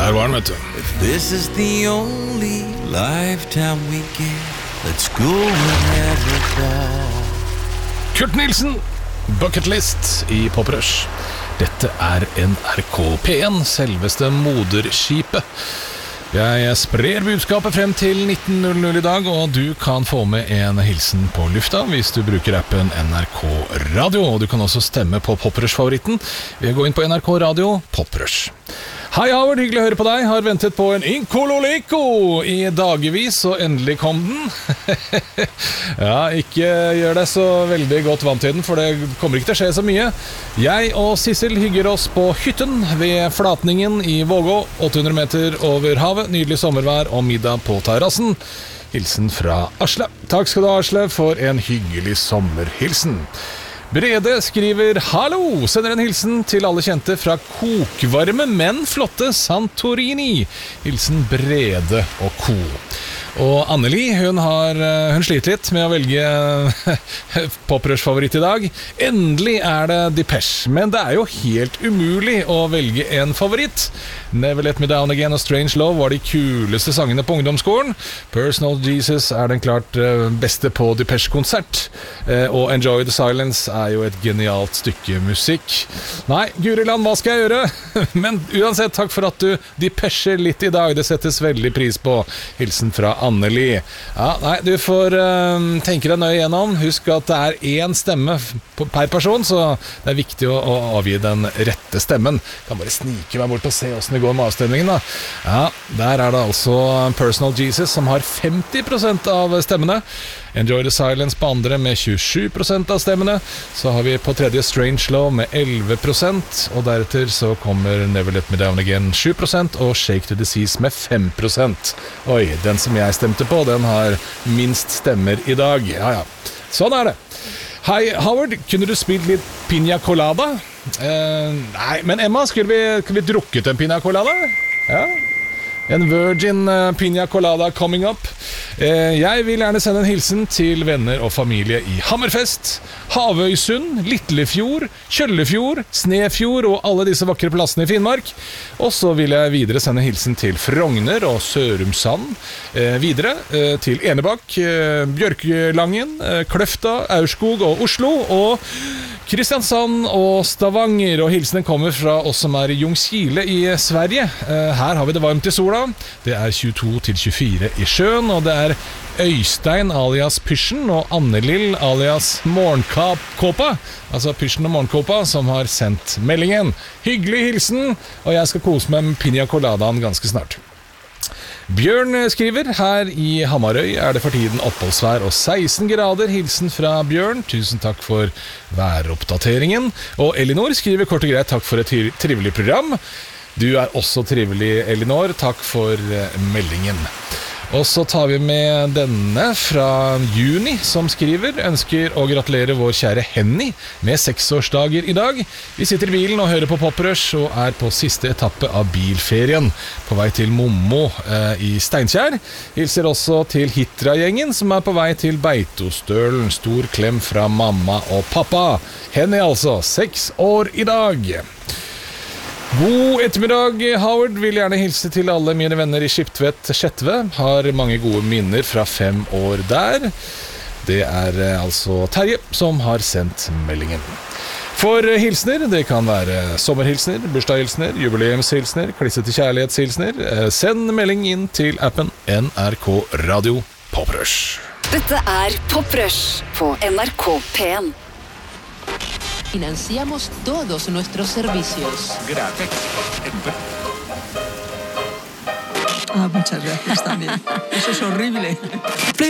Der var den, vet du. If this is the only lifetime we get, let's go and have it all. Kurt Nilsen, Bucketlist i Poprush. Dette NRK P1, selveste moderskipet. Jeg sprer budskapet frem til 19.00 i dag, og du kan få med en hilsen på lufta hvis du bruker appen NRK Radio. Og du kan også stemme på Poprush-favoritten ved å gå inn på NRK Radio Poprush. Hei Howard, hyggelig å høre på deg. Har ventet på en Inkololeko i dagevis, og endelig kom den. Ja, ikke gjør deg så veldig godt vant til den, for det kommer ikke til å skje så mye. Jeg og Sissel hygger oss på hytten ved Flatningen i Vågå, 800 meter over havet, nydelig sommervær og middag på terrassen. Hilsen fra Asle. Takk skal du ha, Asle, for en hyggelig sommerhilsen. Brede skriver hallo, sender en hilsen til alle kjente fra kokvarme, men flotte Santorini. Hilsen Brede og Co. Og Anneli, hun sliter litt med å velge Poprush-favoritt i dag. Endelig det Depeche, men det jo helt umulig å velge en favoritt. Never Let Me Down Again og Strange Love var de kuleste sangene på ungdomsskolen. Personal Jesus den klart beste på Depeche-konsert. Og Enjoy the Silence jo et genialt stykke musikk. Nei, Guriland, hva skal jeg gjøre? Men uansett, takk for at du Depecher litt i dag. Det settes veldig pris på. Hilsen fra Anneli. Ja, nei, du får tenke deg nøye gjennom. Husk at det én stemme per person, så det viktig å avgi den rette stemmen. Jeg kan bare snike meg bort og se hvordan det går med avstemningen da. Ja, der det altså Personal Jesus som har 50% av stemmene. Enjoy the Silence på andre med 27% av stemmene. Så har vi på tredje Strange Love med 11%, og deretter så kommer Never Let Me Down Again 7%, og Shake to Disease med 5%. Oi, den som jeg stemte på, den har minst stemmer i dag. Ja, sånn det. Hei, Howard, kunne du spilt litt Pina Colada? Nei, men Emma, skulle vi drukket en Pina Colada? Ja, en Virgin Pina Colada coming up. Jeg vil gjerne sende en hilsen til venner og familie i Hammerfest, Havøysund, Litlefjord, Kjøllefjord, Snefjord og alle disse vakre plassene i Finnmark. Og så vil jeg videre sende en hilsen til Frogner og Sørumsand, videre til Enebakk, Bjørkelangen, Kløfta, Aurskog og Oslo, og Kristiansand og Stavanger, og hilsenen kommer fra oss som i Ljungskile i Sverige. Her har vi det varmt i sola. Det 22 til 24 i sjøen, og det Øystein alias Pysjen og Annelill alias Morgenkåpa, altså Pysjen og Morgenkåpa, som har sendt meldingen. Hyggelig hilsen, og jeg skal kose meg med Pina Coladaen ganske snart. Bjørn skriver, her i Hamarøy det for tiden oppholdsvær og 16 grader. Hilsen fra Bjørn, tusen takk for væroppdateringen. Og Elinor skriver kort og greit, takk for et trivelig program. Du også trivelig, Elinor, takk for meldingen. Og så tar vi med denne fra Juni, som skriver, ønsker å gratulere vår kjære Henny med 6-årsdager i dag. Vi sitter i bilen og hører på Poprush, og på siste etappe av bilferien, på vei til Mommo i Steinkjer. Hilser også til Hitra-gjengen, som på vei til Beitostølen. Stor klem fra mamma og pappa. Henny altså, 6 år i dag. God ettermiddag, Howard. Vil gjerne hilse til alle mine venner i Skiptvet Skjetve. Har mange gode minner fra 5 år der. Det altså Terje som har sendt meldingen. For hilsner, det kan være sommerhilsner, bursdagshilsner, jubileumshilsner, klissete kjærlighetshilsner. Send melding inn til appen NRK Radio Poprush. Dette Poprush på NRK P1. Financiamos todos nuestros servicios. Gracias. Muchas gracias también. Eso es horrible.